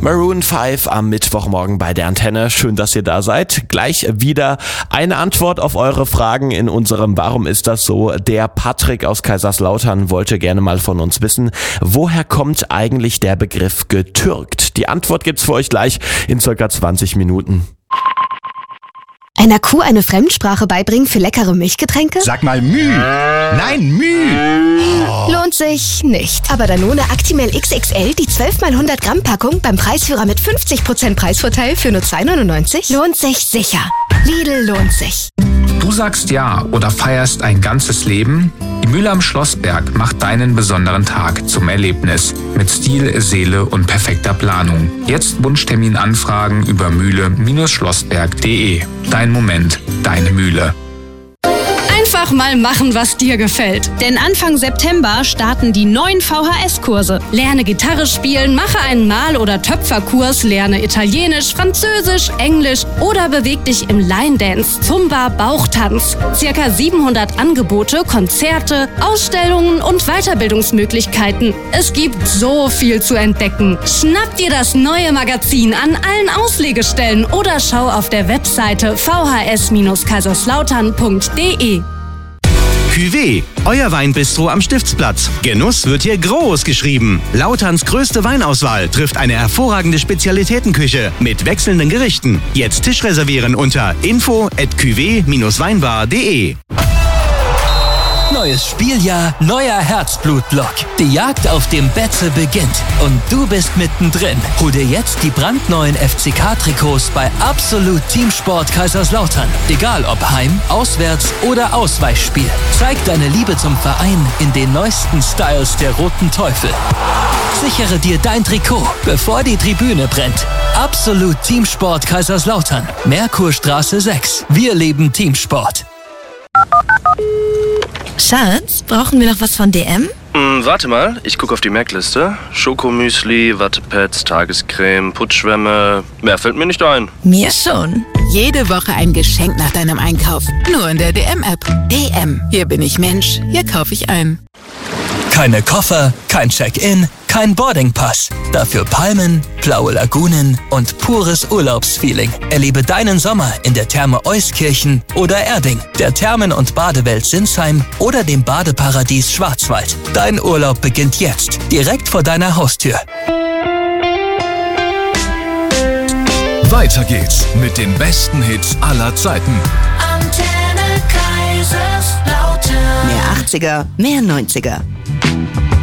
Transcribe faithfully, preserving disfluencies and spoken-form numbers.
Maroon fünf am Mittwochmorgen bei der Antenne. Schön, dass ihr da seid. Gleich wieder eine Antwort auf eure Fragen in unserem Warum ist das so? Der Patrick aus Kaiserslautern wollte gerne mal von uns wissen, woher kommt eigentlich der Begriff getürkt? Die Antwort gibt's für euch gleich in circa zwanzig Minuten. Einer Kuh eine Fremdsprache beibringen für leckere Milchgetränke? Sag mal Müh. Nein, Müh. Oh. Lohnt sich nicht. Aber Danone Actimel X X L, die zwölf mal hundert Gramm Packung beim Preisführer mit fünfzig Prozent Preisvorteil für nur zwei neunundneunzig, lohnt sich sicher. Lidl lohnt sich. Du sagst ja oder feierst ein ganzes Leben? Die Mühle am Schlossberg macht deinen besonderen Tag zum Erlebnis. Mit Stil, Seele und perfekter Planung. Jetzt Wunschtermin anfragen über mühle Schlossberg punkt de. Dein Moment, deine Mühle. Einfach mal machen, was dir gefällt. Denn Anfang September starten die neuen V H S-Kurse. Lerne Gitarre spielen, mache einen Mal- oder Töpferkurs, lerne Italienisch, Französisch, Englisch oder beweg dich im Line-Dance, Zumba, Bauchtanz. Circa siebenhundert Angebote, Konzerte, Ausstellungen und Weiterbildungsmöglichkeiten. Es gibt so viel zu entdecken. Schnapp dir das neue Magazin an allen Auslegestellen oder schau auf der Webseite v h s kaiserslautern punkt de. Cuvée, euer Weinbistro am Stiftsplatz. Genuss wird hier groß geschrieben. Lauterns größte Weinauswahl trifft eine hervorragende Spezialitätenküche mit wechselnden Gerichten. Jetzt Tisch reservieren unter info at cuvée weinbar punkt de. Neues Spieljahr, neuer Herzblut-Lock. Die Jagd auf dem Betze beginnt und du bist mittendrin. Hol dir jetzt die brandneuen F C K-Trikots bei Absolut Teamsport Kaiserslautern. Egal ob Heim-, Auswärts- oder Ausweichspiel. Zeig deine Liebe zum Verein in den neuesten Styles der Roten Teufel. Sichere dir dein Trikot, bevor die Tribüne brennt. Absolut Teamsport Kaiserslautern. Merkurstraße sechs. Wir leben Teamsport. Schatz, brauchen wir noch was von D M? Hm, warte mal, ich gucke auf die Merkliste. Schokomüsli, Wattepads, Tagescreme, Putzschwämme. Mehr fällt mir nicht ein. Mir schon. Jede Woche ein Geschenk nach deinem Einkauf. Nur in der D M-App. D M. Hier bin ich Mensch, hier kaufe ich ein. Keine Koffer, kein Check-in, kein Boardingpass. Dafür Palmen, blaue Lagunen und pures Urlaubsfeeling. Erlebe deinen Sommer in der Therme Euskirchen oder Erding, der Thermen- und Badewelt Sinsheim oder dem Badeparadies Schwarzwald. Dein Urlaub beginnt jetzt, direkt vor deiner Haustür. Weiter geht's mit den besten Hits aller Zeiten. Antenne Kaiserslautern. Mehr achtziger, mehr neunziger.